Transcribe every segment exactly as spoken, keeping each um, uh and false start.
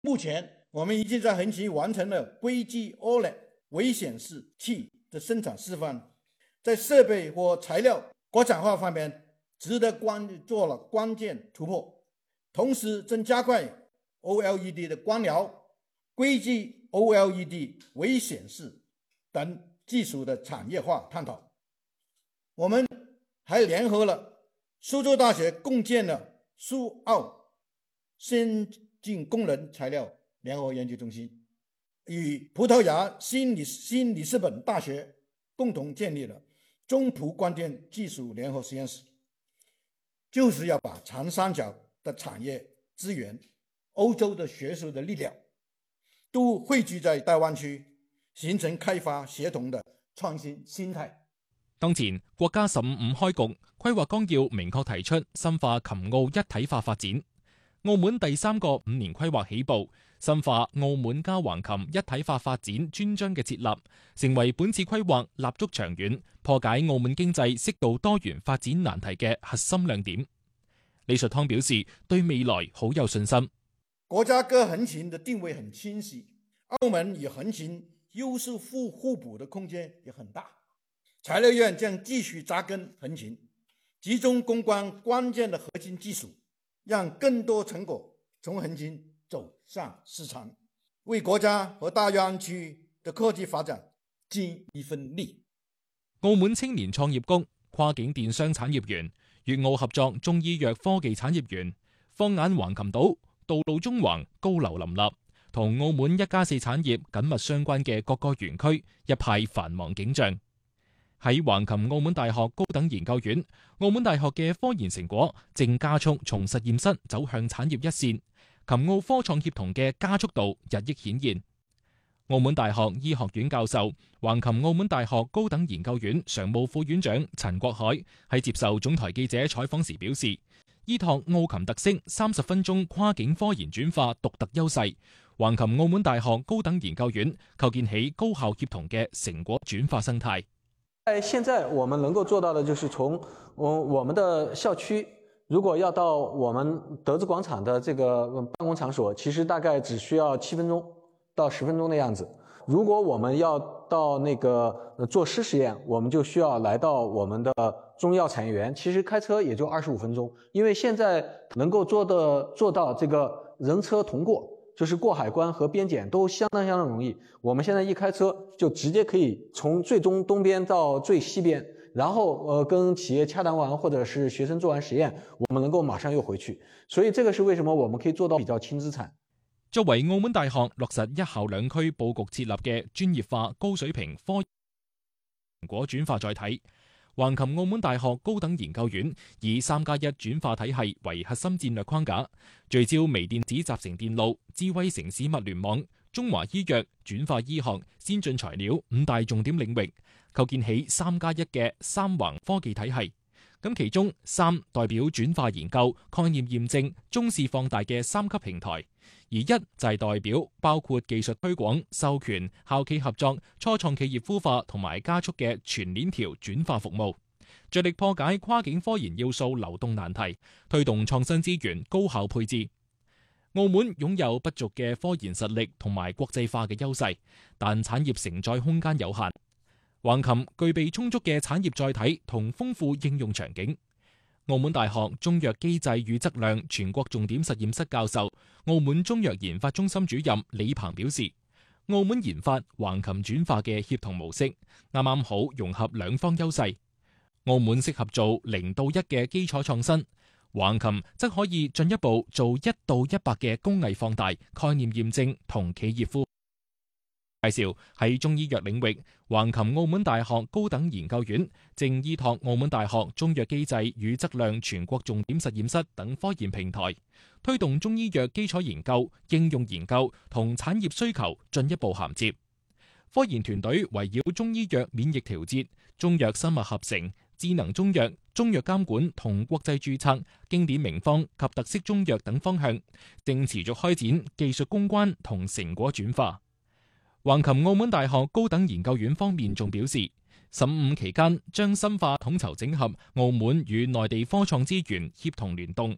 目前我们已经在横琴完成了硅基 O L E D 微显示器的生产示范，在设备或材料国产化方面值得关做了关键突破，同时正加快 O L E D 的光疗、硅基 O L E D 微显示等技术的产业化探讨。我们还联合了苏州大学共建了苏澳先进功能材料联合研究中心，与葡萄牙新里新里斯本大学共同建立了中葡关键技术联合实验室，就是要把长三角的产业资源、欧洲的学术的力量都汇聚在大灣區，形成開發協同的創新心態。 當前國家十五五開局規劃綱要明確提出深化琴澳一體化發展。澳門第三個五年規劃起步，深化澳門加橫琴一體化發展專章嘅設立，成為本次規劃立足長遠、破解澳門經濟適度多元發展難題嘅核心亮點。李術湯表示對未來好有信心。 國家跟橫琴的定位很清晰，澳門與橫琴優勢互互補的空間也很大。材料院將繼續扎根橫琴，集中攻關關鍵的核心技術，讓更多成果從橫琴走向市場，為國家和大灣區的科技發展盡一份力。 澳門青年創業谷、跨境電商產業園、粵澳合作中醫藥科技產業園、放眼橫琴島、道路中橫高樓林立，同澳門一加四產業緊密相關嘅各個園區一派繁忙景象。喺橫琴澳門大學高等研究院，澳門大學嘅科研成果正加速從實驗室走向產業一線，琴澳科創協同嘅加速度日益顯現。澳門大學醫學院教授、橫琴澳門大學高等研究院常務副院長陳國海喺接受總台記者採訪時表示，依託澳琴特色三十分鐘跨境科研轉化獨特優勢，橫琴澳門大學高等研究院構建起高效協同嘅成果轉化生態。 在現在我們能夠做到的就是從我我們的校區，如果要到我們德智廣場的這個辦公場所，其實大概只需要七分鐘到十分鐘的樣子。如果我們要到那個做濕實驗，我們就需要來到我們的中藥產業園，其實開車也就二十五分鐘。因為現在能夠做的做到這個人車同過，就是過海關和邊檢都相當相當容易。我們現在一開車就直接可以從最中東邊到最西邊，然後呃跟企業洽談完或者是學生做完實驗，我們能夠馬上又回去。所以這個是為什麼我們可以做到比較輕資產。 作為澳門大學落實一校兩區佈局設立嘅專業化高水平科研成果轉化載體，橫琴澳門大學高等研究院以三加一轉化體系為核心戰略框架，聚焦微電子集成電路、智慧城市物聯網、中華醫藥、轉化醫學、先進材料五大重點領域，構建起三加一嘅三橫科技體系。咁其中三代表轉化研究、概念驗證、中試放大嘅三級平台，而一就係代表包括技術推廣、授權、校企合作、初創企業孵化同埋加速嘅全鏈條轉化服務，着力破解跨境科研要素流動難題，推動創新資源高效配置。澳門擁有不俗嘅科研實力同埋國際化嘅優勢，但產業承載空間有限。橫琴具備充足嘅產業載體同豐富應用場景。澳門大學中藥機制與質量全國重點實驗室教授、澳門中藥研發中心主任李鵬表示，澳門研發橫琴轉化嘅協同模式啱啱好融合兩方優勢。澳門適合做零到一嘅基礎創新，橫琴則可以進一步做一到一百嘅工藝放大、概念驗證同企業孵化。介紹喺中醫藥領域，橫琴澳門大學高等研究院正依託澳門大學中藥機制與質量全國重點實驗室等科研平台，推動中醫藥基礎研究、應用研究同產業需求進一步銜接。科研團隊圍繞中醫藥免疫調節、中藥生物合成、智能中藥、中藥監管同國際註冊、經典名方及特色中藥等方向，正持續開展技術攻關同成果轉化。橫琴澳門大學高等研究院方面仲表示，十五期間將深化統籌整合澳門與內地科創資源協同聯動，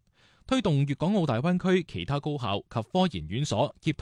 推動粵港澳大灣區其他高校及科研院所協